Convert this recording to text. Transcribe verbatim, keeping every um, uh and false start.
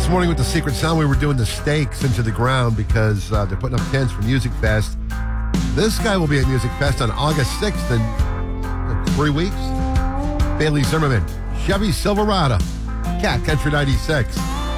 This morning with the Secret Sound, we were doing the stakes into the ground because uh, they're putting up tents for Music Fest. This guy will be at Music Fest on August sixth in uh, three weeks. Bailey Zimmerman, Chevy Silverado, Cat Country ninety-six.